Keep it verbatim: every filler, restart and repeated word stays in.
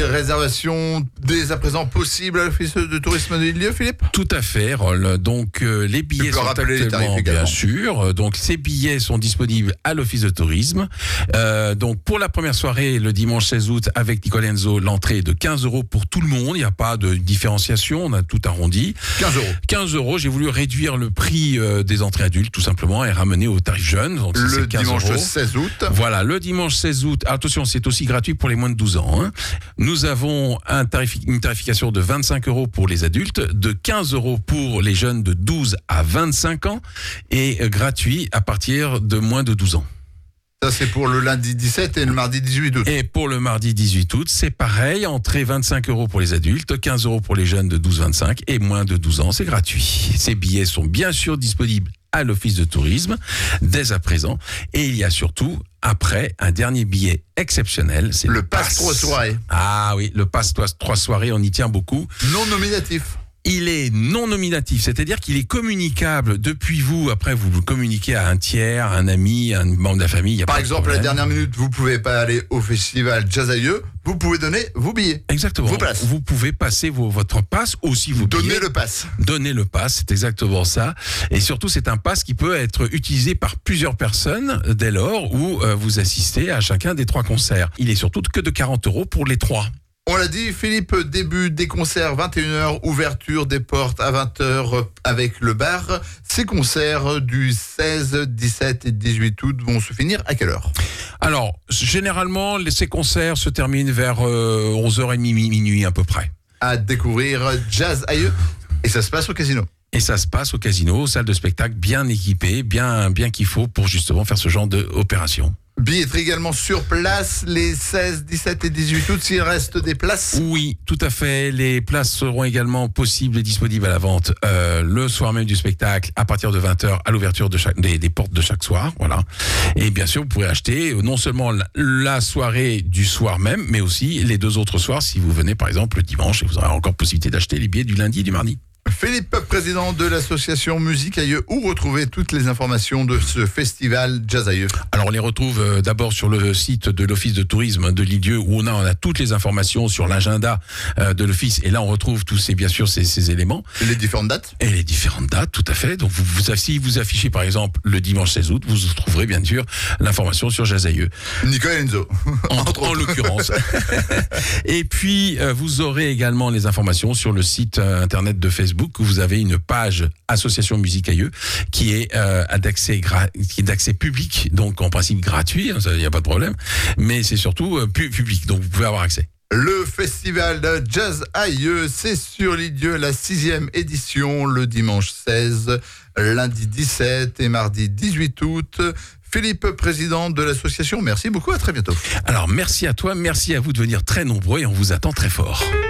réservations dès à présent possibles à l'Office de tourisme de l'île-Dieu, Philippe? Tout à fait, Rol. Donc euh, les billets sont actuellement, bien sûr. Donc ces billets sont disponibles à l'Office de tourisme. Euh, donc pour la première soirée, le dimanche seize août, avec Nicole Enzo, l'entrée est de quinze euros pour tout le monde. Il n'y a pas de différenciation, on a tout arrondi. quinze euros. quinze euros. J'ai voulu réduire le prix euh, des entrées adultes, tout simplement, et ramener au tarif jeune. Donc ça, le c'est quinze dimanche euros. seize août. Voilà, le dimanche seize août. Attention, c'est aussi gratuit pour les moins de douze ans. Hein. Nous avons un tarif, une tarification de vingt-cinq euros pour les adultes, de quinze euros pour les jeunes de douze à vingt-cinq ans et euh, gratuit à partir de moins de douze ans. Ça, c'est pour le lundi dix-sept et le mardi dix-huit août. Et pour le mardi dix-huit août, c'est pareil. Entrée vingt-cinq euros pour les adultes, quinze euros pour les jeunes de douze à vingt-cinq et moins de douze ans, c'est gratuit. Ces billets sont bien sûr disponibles à l'Office de tourisme dès à présent. Et il y a surtout, après, un dernier billet exceptionnel. C'est le, le pass trois soirées. Ah oui, le pass trois soirées, on y tient beaucoup. Non nominatif. Il est non nominatif, c'est-à-dire qu'il est communicable depuis vous. Après, vous le communiquez à un tiers, un ami, un membre de la famille. Y a Par pas de exemple, à la problème. dernière minute, vous pouvez pas aller au festival Jazz Aïeux, vous pouvez donner vos billets. Exactement. Vos places. Vous pouvez passer vos, votre passe, aussi vos Donnez billets. le pass. Donnez le pass, c'est exactement ça. Et surtout, c'est un pass qui peut être utilisé par plusieurs personnes dès lors où euh, vous assistez à chacun des trois concerts. Il est surtout que de quarante euros pour les trois. On l'a dit, Philippe, début des concerts vingt et une heures, ouverture des portes à vingt heures avec le bar. Ces concerts du seize, dix-sept et dix-huit août vont se finir à quelle heure? Alors, généralement, les- ces concerts se terminent vers euh, onze heures trente, minuit à peu près. À découvrir Jazz Aïeux et ça se passe au casino. Et ça se passe au casino, salle de spectacle bien équipée, bien, bien qu'il faut pour justement faire ce genre d'opération. Billetterie également sur place les seize, dix-sept et dix-huit août s'il reste des places. Oui, tout à fait. Les places seront également possibles et disponibles à la vente euh, le soir même du spectacle à partir de vingt heures à l'ouverture de chaque, des, des portes de chaque soir. Voilà. Et bien sûr, vous pourrez acheter euh, non seulement la, la soirée du soir même, mais aussi les deux autres soirs si vous venez par exemple le dimanche et vous aurez encore possibilité d'acheter les billets du lundi et du mardi. Philippe, président de l'association Musique Aïeux, où retrouver toutes les informations de ce festival Jazz Aïeux? Alors on les retrouve euh, d'abord sur le site de l'Office de tourisme de l'Île-Dieu où on a, on a toutes les informations sur l'agenda euh, de l'Office et là on retrouve tous ces, bien sûr ces, ces éléments. Les différentes dates? Et les différentes dates, tout à fait. Donc vous, vous, si vous affichez par exemple le dimanche seize août, vous trouverez bien sûr l'information sur Jazz Aïeux. Nicole Enzo. En, en l'occurrence. Et puis euh, vous aurez également les informations sur le site euh, internet de Facebook où vous avez une page Association Musique Aïeux qui est euh, d'accès gra- qui est d'accès public, donc en principe gratuit, il n'y a pas de problème, mais c'est surtout euh, pu- public, donc vous pouvez avoir accès. Le festival de Jazz Aïeux, c'est sur l'Île-Dieu, la sixième édition, le dimanche seize, lundi dix-sept et mardi dix-huit août. Philippe, président de l'association, merci beaucoup, à très bientôt. Alors merci à toi, merci à vous de venir très nombreux et on vous attend très fort.